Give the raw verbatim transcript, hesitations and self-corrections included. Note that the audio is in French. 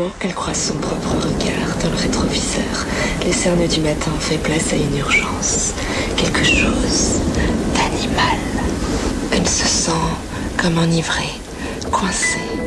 moment, elle croise son propre regard dans le rétroviseur. Les cernes du matin ont fait place à une urgence. Quelque chose d'animal. Elle se sent comme enivrée, coincée.